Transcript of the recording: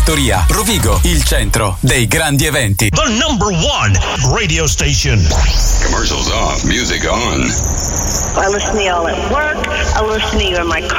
Fattoria, Rovigo, il centro dei grandi eventi. The number one radio station. Commercials off, music on. I listen to y'all at work. I listen to you in my car.